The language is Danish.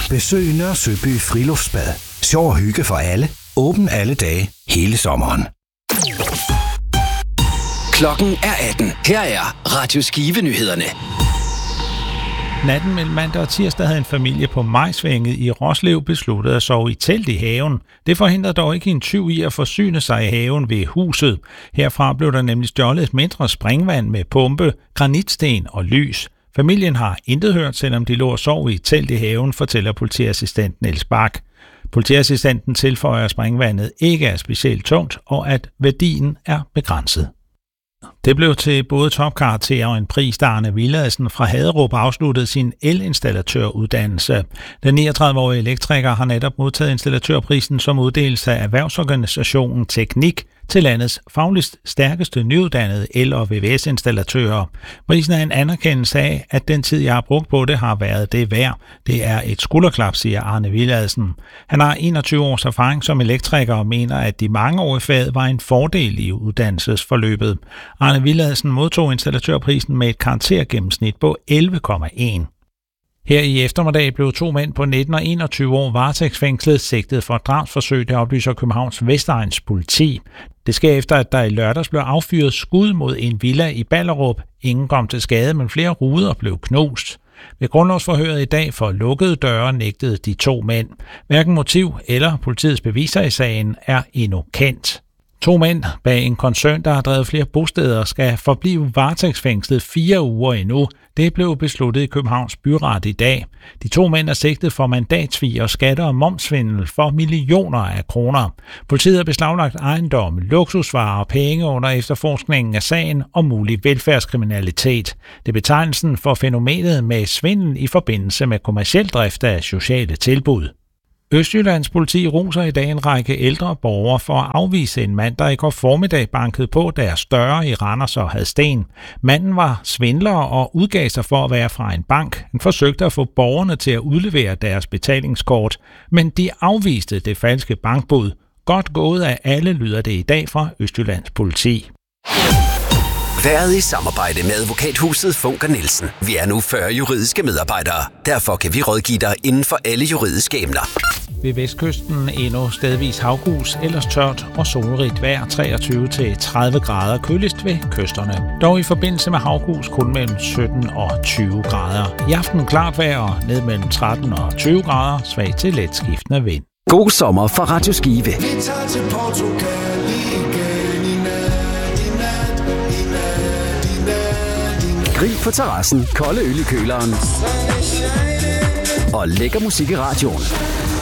Besøg Nørre Søby Friluftsbad. Sjov og hygge for alle. Åben alle dage, hele sommeren. Klokken er 18. Her er Radio Skive-nyhederne. Natten mellem mandag og tirsdag havde en familie på Majsvænget i Roslev besluttet at sove i telt i haven. Det forhindrede dog ikke en tyv i at forsyne sig i haven ved huset. Herfra blev der nemlig stjålet et mindre springvand med pumpe, granitsten og lys. Familien har intet hørt, selvom de lå og sov i et telt i haven, fortæller politiassistent Niels Bak. Politiassistenten tilføjer, at springvandet ikke er specielt tungt, og at værdien er begrænset. Det blev til både topkarakter og en pris, da Arne Villadsen fra Haderup afsluttede sin elinstallatøruddannelse. Den 39-årige elektriker har netop modtaget installatørprisen som uddelelse af erhvervsorganisationen Teknik til landets fagligst stærkeste nyuddannede el- og VVS-installatører. Prisen er en anerkendelse af, at den tid, jeg har brugt på det, har været det værd. Det er et skulderklap, siger Arne Villadsen. Han har 21 års erfaring som elektriker og mener, at de mange år i faget var en fordel i uddannelsesforløbet. Arne Villadsen modtog installatørprisen med et karaktergennemsnit på 11,1. Her i eftermiddag blev 2 mænd på 19 og 21 år varetægtsfængslet sigtet for drabsforsøg, der oplyser Københavns Vestegns politi. Det sker efter, at der i lørdags blev affyret skud mod en villa i Ballerup. Ingen kom til skade, men flere ruder blev knust. Ved grundlovsforhøret i dag for lukkede døre nægtede de 2 mænd. Hverken motiv eller politiets beviser i sagen er endnu kendt. 2 mænd bag en koncern, der har drevet flere bosteder, skal forblive varetægtsfængslet 4 uger endnu. Det blev besluttet i Københavns Byret i dag. De 2 mænd er sigtet for mandatsvig og skatter og momsvindel for millioner af kroner. Politiet har beslaglagt ejendomme, luksusvarer og penge under efterforskningen af sagen om mulig velfærdskriminalitet. Det er betegnelsen for fænomenet med svindel i forbindelse med kommerciel drift af sociale tilbud. Østjyllands politi roser i dag en række ældre borgere for at afvise en mand, der i går formiddag bankede på deres døre i Randers og Hadsten. Manden var svindler og udgav sig for at være fra en bank. Han forsøgte at få borgerne til at udlevere deres betalingskort, men de afviste det falske bankbud. Godt gået af alle, lyder det i dag fra Østjyllands politi. Været i samarbejde med advokathuset Funker Nielsen. Vi er nu 40 juridiske medarbejdere. Derfor kan vi rådgive dig inden for alle juridiske emner. Ved vestkysten endnu stedvis havgus, ellers tørt og solrigt vejr 23-30 grader, køligst ved kysterne. Dog i forbindelse med havgus kun mellem 17 og 20 grader. I aften klart vejr ned mellem 13 og 20 grader, svag til let skiftende vind. God sommer fra Radio Skive. Vi tager til Portugal igen i nat. Grill på terrassen, kolde øl i køleren og lækker musik i radioen.